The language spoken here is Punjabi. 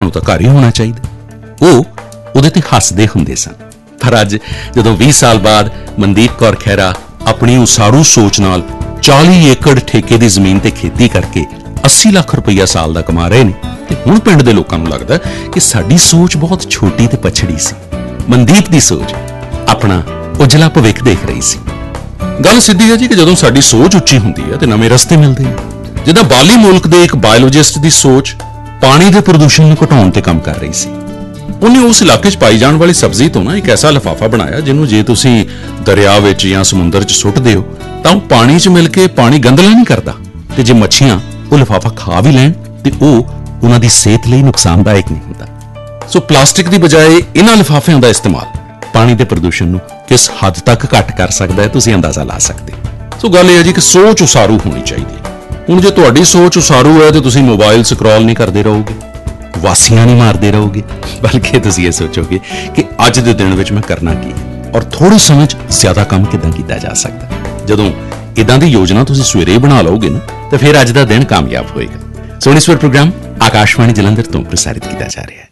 ਨੂੰ ਤਾਂ ਘਰ ਹੀ ਹੋਣਾ ਚਾਹੀਦਾ। ਉਹ ਉਹਦੇ ਤੇ ਹੱਸਦੇ ਹੁੰਦੇ ਸਨ। ਪਰ ਅੱਜ ਜਦੋਂ 20 ਸਾਲ ਬਾਅਦ ਮਨਦੀਪ ਕੌਰ ਖਹਿਰਾ ਆਪਣੀ ਉਸਾਰੂ ਸੋਚ ਨਾਲ 40 ਏਕੜ ਠੇਕੇ ਦੀ ਜ਼ਮੀਨ ਤੇ ਖੇਤੀ ਕਰਕੇ 80 ਲੱਖ ਰੁਪਈਆ ਸਾਲ ਦਾ ਕਮਾ ਰਹੇ ਨੇ, ਤੇ ਹੁਣ ਪਿੰਡ ਦੇ ਲੋਕਾਂ ਨੂੰ ਲੱਗਦਾ ਕਿ ਸਾਡੀ ਸੋਚ ਬਹੁਤ ਛੋਟੀ ਤੇ ਪਛੜੀ ਸੀ। ਮਨਦੀਪ ਦੀ ਸੋਚ ਆਪਣਾ ਉਜਲਾ ਭਵਿੱਖ ਦੇਖ ਰਹੀ ਸੀ। ਗੱਲ ਸਿੱਧੀ ਹੈ ਜੀ ਕਿ ਜਦੋਂ ਸਾਡੀ ਸੋਚ ਉੱਚੀ ਹੁੰਦੀ ਹੈ ਤੇ ਨਵੇਂ ਰਸਤੇ ਮਿਲਦੇ ਨੇ। ਜਿੱਦਾਂ ਬਾਲੀ ਮੁਲਕ ਦੇ ਇੱਕ ਬਾਇਓਲੋਜਿਸਟ ਦੀ ਸੋਚ ਪਾਣੀ ਦੇ ਪ੍ਰਦੂਸ਼ਣ ਨੂੰ ਘਟਾਉਣ ਤੇ ਕੰਮ ਕਰ ਰਹੀ ਸੀ। ਉਹਨੇ ਉਸ ਇਲਾਕੇ 'ਚ ਪਾਈ ਜਾਣ ਵਾਲੀ ਸਬਜ਼ੀ ਤੋਂ ਨਾ ਇੱਕ ਐਸਾ ਲਿਫਾਫਾ ਬਣਾਇਆ ਜਿਹਨੂੰ ਜੇ ਤੁਸੀਂ ਦਰਿਆ ਵਿੱਚ ਜਾਂ ਸਮੁੰਦਰ 'ਚ ਸੁੱਟਦੇ ਹੋ ਤਾਂ ਉਹ ਪਾਣੀ 'ਚ ਮਿਲ ਕੇ ਪਾਣੀ ਗੰਦਲਾ ਨਹੀਂ ਕਰਦਾ, ਤੇ ਜੇ ਮੱਛੀਆਂ ਉਹ ਲਿਫਾਫਾ ਖਾ ਵੀ ਲੈਣ ਤੇ ਉਹ ਉਹਨਾਂ ਦੀ ਸਿਹਤ ਲਈ ਨੁਕਸਾਨਦਾਇਕ ਨਹੀਂ ਹੁੰਦਾ। ਸੋ ਪਲਾਸਟਿਕ ਦੀ ਬਜਾਏ ਇਹਨਾਂ ਲਿਫਾਫਿਆਂ ਦਾ ਇਸਤੇਮਾਲ ਪਾਣੀ ਦੇ ਪ੍ਰਦੂਸ਼ਣ ਨੂੰ ਕਿਸ ਹੱਦ ਤੱਕ ਘੱਟ ਕਰ ਸਕਦਾ ਹੈ, ਤੁਸੀਂ ਅੰਦਾਜ਼ਾ ਲਾ ਸਕਦੇ। ਸੋ ਗੱਲ ਇਹ ਹੈ ਜੀ ਕਿ ਸੋਚ ਉਸਾਰੂ ਹੋਣੀ ਚਾਹੀਦੀ ਹੈ। ਹੁਣ ਜੇ ਤੁਹਾਡੀ ਸੋਚ ਉਸਾਰੂ ਹੈ ਤੇ ਤੁਸੀਂ ਮੋਬਾਈਲ ਸਕਰੋਲ ਨਹੀਂ ਕਰਦੇ ਰਹੋਗੇ, ਵਾਸੀਆਂ ਨਹੀਂ ਮਾਰਦੇ ਰਹੋਗੇ, ਬਲਕਿ ਤੁਸੀਂ ਇਹ ਸੋਚੋਗੇ ਕਿ ਅੱਜ ਦੇ ਦਿਨ ਵਿੱਚ ਮੈਂ ਕਰਨਾ ਕੀ ਔਰ ਥੋੜੇ ਸਮੇਂ 'ਚ ਜ਼ਿਆਦਾ ਕੰਮ ਕਿੱਦਾਂ ਕੀਤਾ ਜਾ ਸਕਦਾ। ਜਦੋਂ ਇਦਾਂ ਦੀ ਯੋਜਨਾ ਤੁਸੀਂ ਸਵੇਰੇ ਬਣਾ ਲਓਗੇ ਨਾ ਤਾਂ ਫਿਰ ਅੱਜ ਦਾ ਦਿਨ ਕਾਮਯਾਬ ਹੋਏਗਾ। ਸੋ ਇਸ ਪ੍ਰੋਗਰਾਮ ਆਕਾਸ਼ਵਾਣੀ ਜਲੰਧਰ ਤੋਂ ਪ੍ਰਸਾਰਿਤ ਕੀਤਾ ਜਾ ਰਿਹਾ ਹੈ।